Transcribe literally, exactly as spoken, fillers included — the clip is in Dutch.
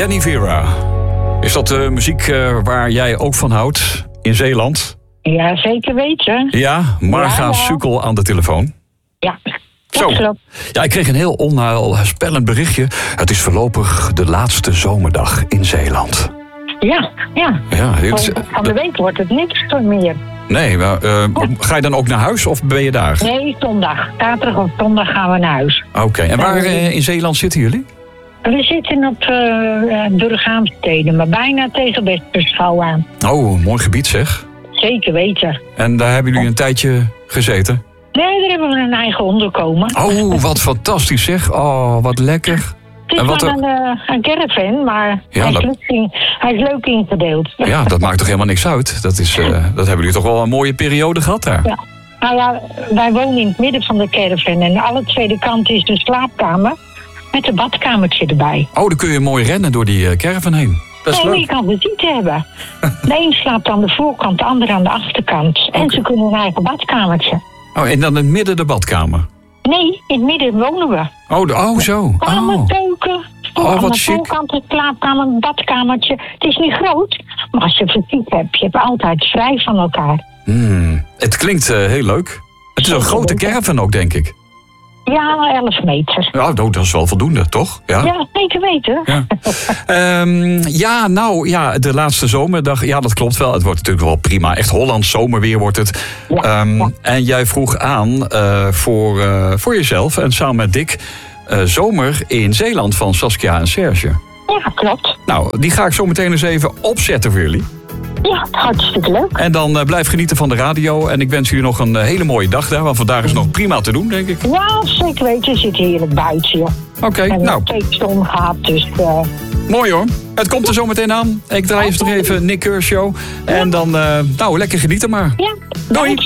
Danny Vera. Is dat de muziek uh, waar jij ook van houdt in Zeeland? Ja, zeker weten. Ja, Marga ja, ja. Sukkel aan de telefoon. Ja. Zo. Ja, ik kreeg een heel onheilspellend berichtje. Het is voorlopig de laatste zomerdag in Zeeland. Ja, ja. ja het, van, van de week wordt het niks meer. Nee, maar uh, oh. ga je dan ook naar huis of ben je daar? Nee, zondag. Zaterdag of zondag gaan we naar huis. Oké, okay. En waar uh, in Zeeland zitten jullie? We zitten op uh, Durgaamsteden, maar bijna tegen Westerschouw aan. Oh, mooi gebied zeg. Zeker weten. En daar hebben jullie een tijdje gezeten? Nee, daar hebben we een eigen onderkomen. Oh, wat fantastisch zeg. Oh, wat lekker. Het is en wat wel er... een, uh, een caravan, maar ja, hij, is dat... leuk in, hij is leuk ingedeeld. Ja, dat maakt toch helemaal niks uit. Dat, is, uh, dat hebben jullie toch wel een mooie periode gehad daar. Ja. Nou ja, wij wonen in het midden van de caravan en alle tweede kant is de slaapkamer met een badkamertje erbij. Oh, dan kun je mooi rennen door die uh, caravan heen. Dat is nee, leuk. je kan visite hebben. De een slaapt aan de voorkant, de ander aan de achterkant. En okay. Ze kunnen een eigen badkamertje. Oh, en dan in het midden de badkamer? Nee, in het midden wonen we. Oh, de, oh zo. Kamer, oh. keuken. Oh, aan wat de chic. voorkant het slaapkamer, een badkamertje. Het is niet groot, maar als je visite hebt, je hebt altijd vrij van elkaar. Hmm. Het klinkt uh, heel leuk. Het is een grote caravan ook, denk ik. Ja, elf meter. Ja, dat is wel voldoende, toch? Ja, ja zeker weten. Ja. um, ja, nou, ja, de laatste zomerdag, ja, dat klopt wel. Het wordt natuurlijk wel prima. Echt Hollands zomerweer wordt het. Ja, um, ja. En jij vroeg aan uh, voor, uh, voor jezelf en samen met Dick uh, Zomer in Zeeland van Saskia en Serge. Ja, klopt. Nou, die ga ik zo meteen eens even opzetten voor jullie. Ja, hartstikke leuk. En dan uh, blijf genieten van de radio. En ik wens jullie nog een uh, hele mooie dag daar. Want vandaag is nog prima te doen, denk ik. Ja, zeker weten. Je zit heerlijk buiten, joh. Oké, okay, nou. En we hebben twee zon gehad, dus... Uh... Mooi hoor. Het komt er zo meteen aan. Ik draai even nog even Nick Keur Show. En dan, uh, nou, lekker genieten maar. Ja. Doei.